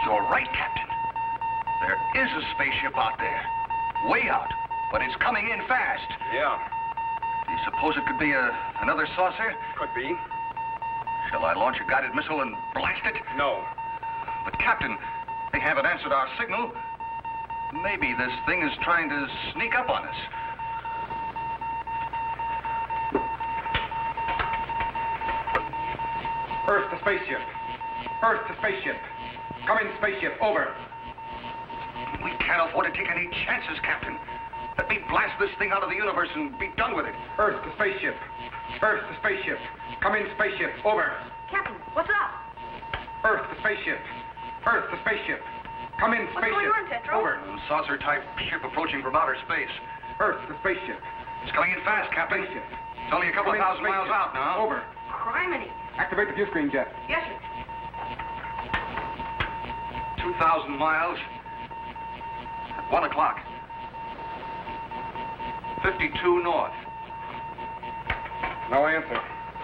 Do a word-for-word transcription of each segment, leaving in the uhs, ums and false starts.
You're right, Captain. There is a spaceship out there. Way out. But it's coming in fast. Yeah. Do you suppose it could be a, another saucer? Could be. Shall I launch a guided missile and blast it? No. But, Captain, they haven't answered our signal. Maybe this thing is trying to sneak up on us. Earth to spaceship. Earth to spaceship. Come in, spaceship. Over. We can't afford to take any chances, Captain. Let me blast this thing out of the universe and be done with it. Earth to spaceship. Earth to spaceship. Come in, spaceship. Over. Captain, what's up? Earth to spaceship. Earth to spaceship. Come in, What's spaceship. going on, Tetro? Over. A saucer-type ship approaching from outer space. Earth to spaceship. It's coming in fast, Captain. Spaceship. It's only a couple Come of in, thousand miles spaceship. out now. Over. Criminy. Activate the view screen, Jet. Yes, sir. Two thousand miles. At one o'clock. Fifty-two north. No answer.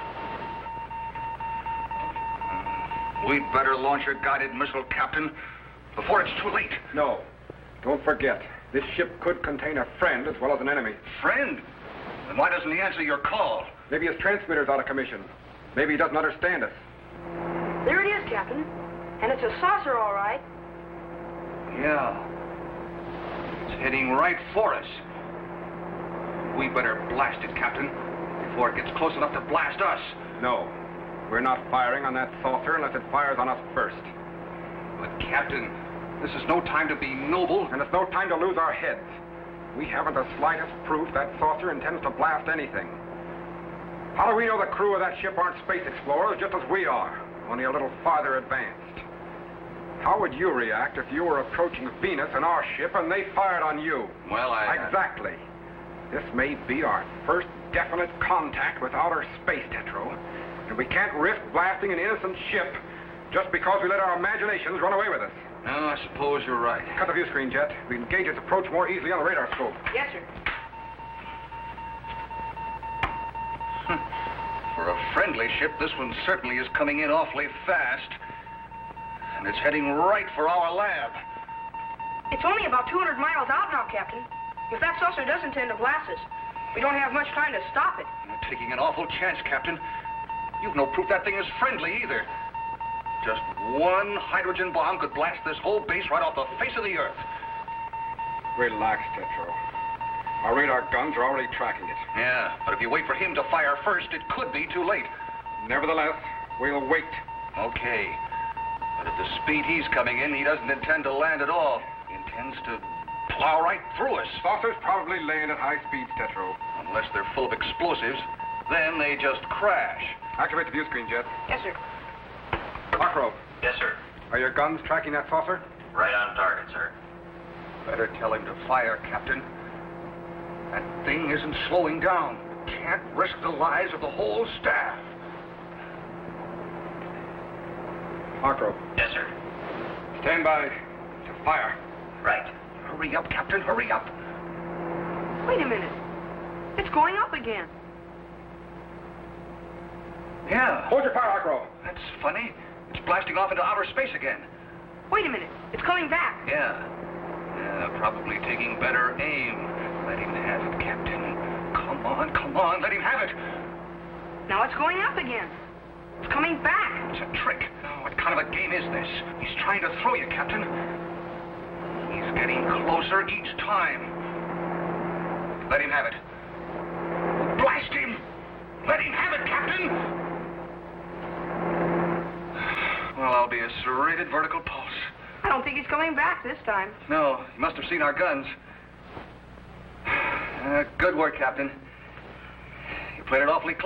We'd better launch a guided missile, Captain, before it's too late. No. Don't forget, this ship could contain a friend as well as an enemy. Friend? Then why doesn't he answer your call? Maybe his transmitter's out of commission. Maybe he doesn't understand us. There it is, Captain. And it's a saucer, all right. Yeah. It's heading right for us. We better blast it, Captain, before it gets close enough to blast us. No. We're not firing on that saucer unless it fires on us first. But, Captain, this is no time to be noble. And it's no time to lose our heads. We haven't the slightest proof that saucer intends to blast anything. How do we know the crew of that ship aren't space explorers just as we are, only a little farther advanced? How would you react if you were approaching Venus in our ship and they fired on you? Well, I... Exactly. This may be our first definite contact with outer space, Tetro. And we can't risk blasting an innocent ship just because we let our imaginations run away with us. No, I suppose you're right. Cut the view screen, Jet. We can gauge its approach more easily on the radar scope. Yes, sir. For a friendly ship, this one certainly is coming in awfully fast. And it's heading right for our lab. It's only about two hundred miles out now, Captain. If that saucer does intend to blast us, we don't have much time to stop it. You're taking an awful chance, Captain. You've no proof that thing is friendly either. Just one hydrogen bomb could blast this whole base right off the face of the Earth. Relax, Tetro. Our radar guns are already tracking it. Yeah, but if you wait for him to fire first, it could be too late. Nevertheless, we'll wait. Okay. But at the speed he's coming in, he doesn't intend to land at all. He intends to plow right through us. Saucers probably land at high speeds, Tetro. Unless they're full of explosives, then they just crash. Activate the view screen, Jet. Yes, sir. Harcrow, Yes, sir. are your guns tracking that saucer? Right on target, sir. Better tell him to fire, Captain. That thing isn't slowing down. Can't risk the lives of the whole staff. Harcrow, Yes, sir. stand by to fire. Right. Hurry up, Captain, hurry up. Wait a minute. It's going up again. Yeah. Hold your fire, Harcrow. That's funny. It's blasting off into outer space again. Wait a minute. It's coming back. Yeah. Yeah, probably taking better aim. Let him have it, Captain. Come on, come on, let him have it. Now it's going up again. It's coming back. It's a trick. What kind of a game is this? He's trying to throw you, Captain. He's getting closer each time. Let him have it. Blast him! Let him have it, Captain! Well, I'll be a serrated vertical pulse. I don't think he's coming back this time. No, he must have seen our guns. Uh, good work, Captain. You played it awfully close.